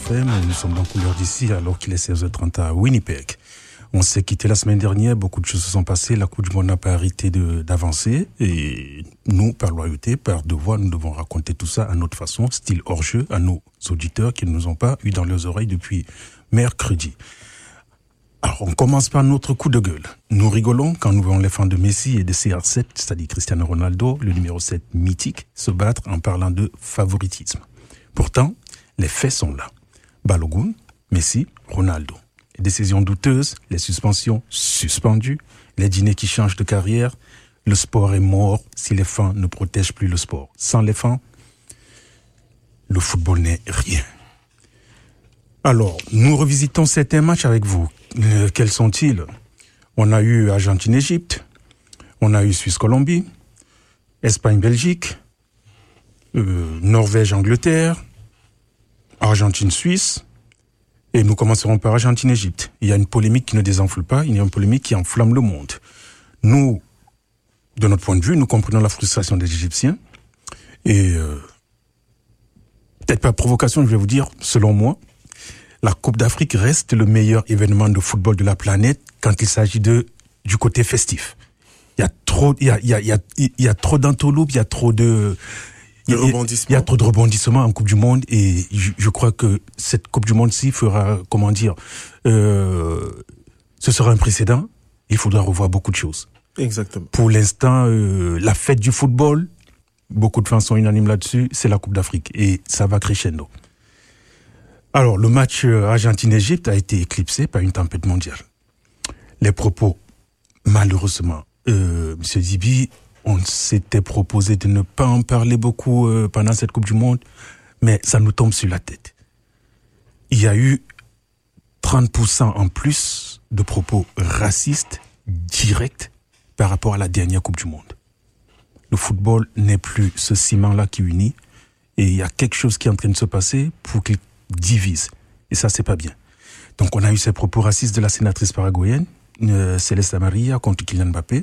FM. Nous sommes dans Couleur d'ici alors qu'il est 16h30 à Winnipeg. On s'est quitté la semaine dernière, beaucoup de choses se sont passées, la Coupe du Monde n'a pas arrêté d'avancer et nous, par loyauté, par devoir, nous devons raconter tout ça à notre façon, style hors-jeu, à nos auditeurs qui ne nous ont pas eu dans leurs oreilles depuis mercredi. Alors, on commence par notre coup de gueule. Nous rigolons quand nous voyons les fans de Messi et de CR7, c'est-à-dire Cristiano Ronaldo, le numéro 7 mythique, se battre en parlant de favoritisme. Pourtant, les faits sont là. Balogun, Messi, Ronaldo. Les décisions douteuses, les suspensions suspendues, les dîners qui changent de carrière. Le sport est mort si les fans ne protègent plus le sport. Sans les fans, le football n'est rien. Alors, nous revisitons certains matchs avec vous. Quels sont-ils ? On a eu Argentine-Égypte, on a eu Suisse-Colombie, Espagne-Belgique, Norvège-Angleterre, Argentine-Suisse, et nous commencerons par Argentine-Égypte. Il y a une polémique qui ne désenfle pas, il y a une polémique qui enflamme le monde. Nous, de notre point de vue, nous comprenons la frustration des Égyptiens, et peut-être par provocation, je vais vous dire, selon moi, la Coupe d'Afrique reste le meilleur événement de football de la planète quand il s'agit du côté festif. Il y a trop d'entourloupes, il y a trop de rebondissements en Coupe du Monde et je crois que cette Coupe du Monde-ci fera, ce sera un précédent. Il faudra revoir beaucoup de choses. Exactement. Pour l'instant, la fête du football, beaucoup de fans sont unanimes là-dessus, c'est la Coupe d'Afrique et ça va crescendo. Alors, le match Argentine-Égypte a été éclipsé par une tempête mondiale. Les propos, malheureusement, Monsieur Zibi, on s'était proposé de ne pas en parler beaucoup pendant cette Coupe du Monde, mais ça nous tombe sur la tête. Il y a eu 30% en plus de propos racistes directs par rapport à la dernière Coupe du Monde. Le football n'est plus ce ciment-là qui unit, et il y a quelque chose qui est en train de se passer pour qu'il divise. Et ça, c'est pas bien. Donc, on a eu ces propos racistes de la sénatrice paraguayenne, Céleste Amarilla, contre Kylian Mbappé.